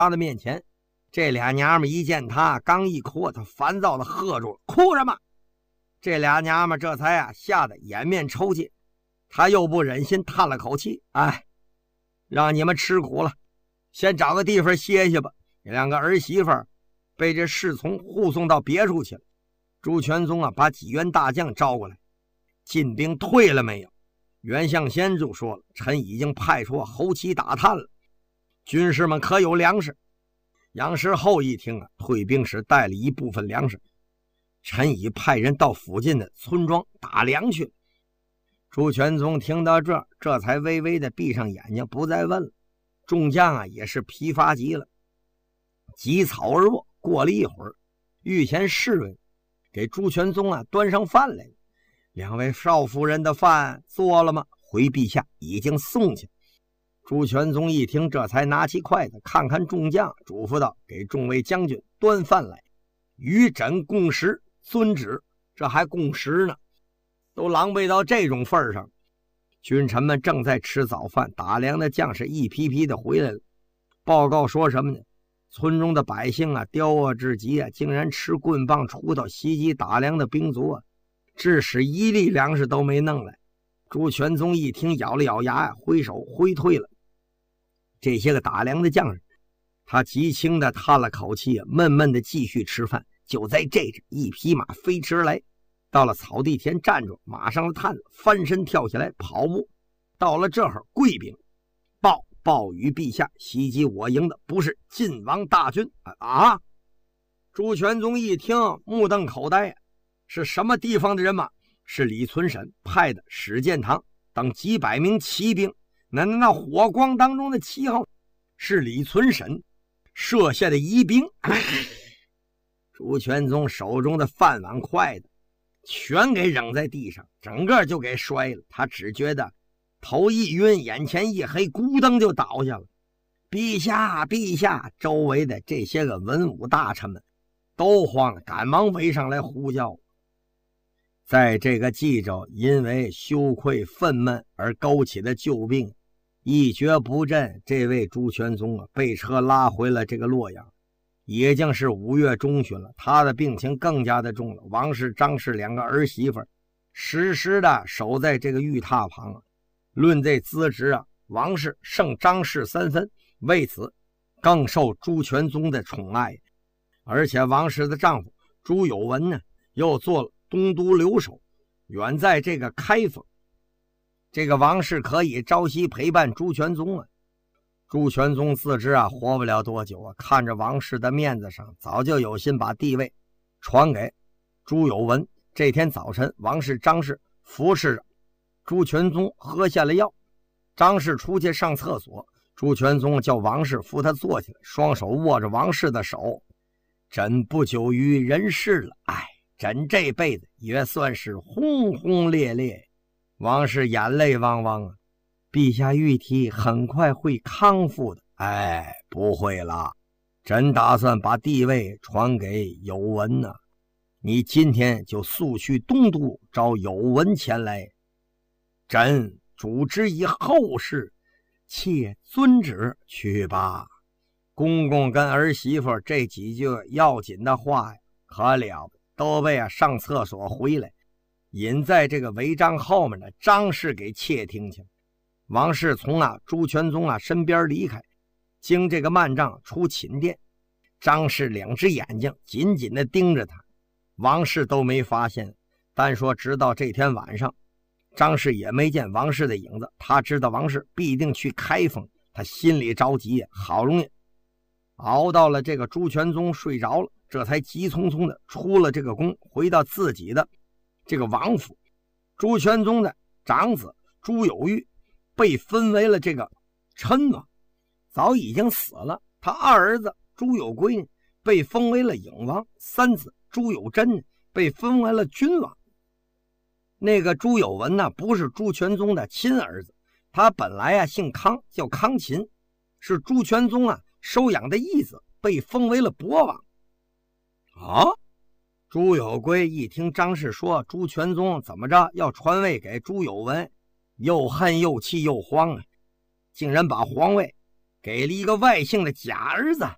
他的面前。这俩娘们一见他，刚一哭，他烦躁的喝住了：“哭什么？”这俩娘们这才吓得掩面抽泣。他又不忍心，叹了口气：“哎，让你们吃苦了，先找个地方歇歇吧。”两个儿媳妇被这侍从护送到别处去了。朱全宗把几员大将招过来：“晋兵退了没有？”袁相先就说了：“臣已经派出侯旗打探了，军士们可有粮食？”杨师厚一听退兵时带了一部分粮食，臣已派人到附近的村庄打粮去了。朱全宗听到这才微微的闭上眼睛，不再问了。众将也是疲乏极了，及草而卧。过了一会儿，御前侍卫给朱全宗端上饭来了。两位少夫人的饭做了吗？回陛下，已经送去。朱全宗一听，这才拿起筷子看看众将，嘱咐道：“给众位将军端饭来，与朕共食，遵旨。”这还共食呢，都狼狈到这种份上。君臣们正在吃早饭，打粮的将士一批批的回来了，报告说什么呢？村中的百姓刁恶至极竟然持棍棒锄头袭击打粮的兵卒致使一粒粮食都没弄来。朱全宗一听，咬了咬牙挥手挥退了这些个打粮的将士。他极轻的叹了口气闷闷的继续吃饭。就在这时，一匹马飞驰而来，到了草地前站住，马上的探子翻身跳下来跑步。到了这会儿，贵禀报与陛下，袭击我营的不是晋王大军啊！朱全宗一听，目瞪口呆，是什么地方的人马？是李存审派的史建堂等几百名骑兵。那火光当中的旗号是李存审设下的疑兵。朱全宗手中的饭碗筷子全给扔在地上，整个就给摔了。他只觉得头一晕，眼前一黑，咕噔就倒下了。陛下陛下！周围的这些个文武大臣们都慌了，赶忙围上来呼叫。在这个冀州因为羞愧愤懑而勾起的旧病一蹶不振，这位朱全宗被车拉回了这个洛阳。已经是5月中旬了，他的病情更加的重了。王氏、张氏两个儿媳妇时时的守在这个御榻旁。论这资质王氏胜张氏3分，为此更受朱全宗的宠爱。而且王氏的丈夫朱有文呢，又做了东都留守，远在这个开封。这个王氏可以朝夕陪伴朱全宗朱全宗自知活不了多久看着王氏的面子上，早就有心把地位传给朱有文。这天早晨，王氏、张氏服侍着朱全宗喝下了药。张氏出去上厕所，朱全宗叫王氏扶他坐起来，双手握着王氏的手：“朕不久于人世了，朕这辈子也算是轰轰烈烈。”王氏眼泪汪汪陛下玉体很快会康复的。不会了，朕打算把地位传给有文呢。你今天就速去东都找有文前来，朕主之以后事，切遵旨去吧。公公跟儿媳妇这几句要紧的话可了不，都被上厕所回来引在这个违章后面的张氏给窃听去了。王氏从朱全宗身边离开，经这个幔帐出寝殿。张氏两只眼睛紧紧地盯着他，王氏都没发现。单说直到这天晚上，张氏也没见王氏的影子。他知道王氏必定去开封，他心里着急，好容易熬到了这个朱全宗睡着了，这才急匆匆的出了这个宫，回到自己的这个王府。朱全宗的长子朱有玉被分为了这个称王，早已经死了。他二儿子朱有圭被封为了颖王，三子朱有贞被封为了君王。那个朱有文不是朱全宗的亲儿子，他本来姓康，叫康勤，是朱全宗收养的义子，被封为了博王。朱有圭一听张氏说朱全宗怎么着要传位给朱有文，又恨又气又慌竟然把皇位给了一个外姓的假儿子。